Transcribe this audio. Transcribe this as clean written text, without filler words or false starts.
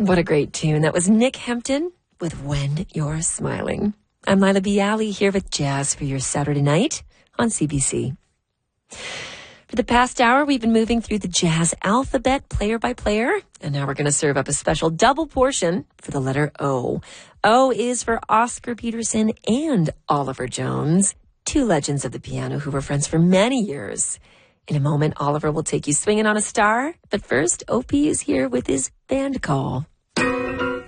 What a great tune. That was Nick Hempton with When You're Smiling. I'm Lila Bialy here with Jazz for your Saturday night on CBC. For the past hour, we've been moving through the jazz alphabet player by player, and now we're going to serve up a special double portion for the letter O. O is for Oscar Peterson and Oliver Jones, two legends of the piano who were friends for many years. In a moment, Oliver will take you swinging on a star, but first, Opie is here with his band call.